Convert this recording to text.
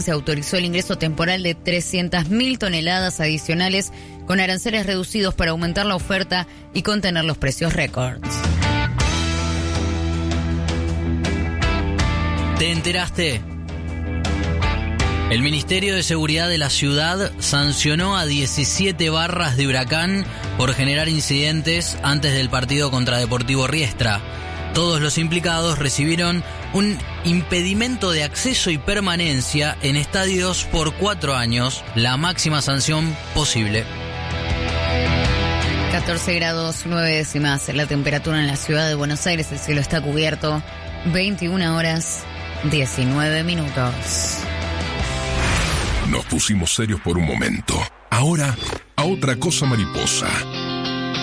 se autorizó el ingreso temporal de 300.000 toneladas adicionales con aranceles reducidos para aumentar la oferta y contener los precios récords. ¿Te enteraste? El Ministerio de Seguridad de la ciudad sancionó a 17 barras de Huracán por generar incidentes antes del partido contra Deportivo Riestra. Todos los implicados recibieron un impedimento de acceso y permanencia en estadios por 4 años, la máxima sanción posible. 14 grados 9 décimas la temperatura en la ciudad de Buenos Aires, el cielo está cubierto, 21 horas 19 minutos. Nos pusimos serios por un momento. Ahora, a otra cosa mariposa.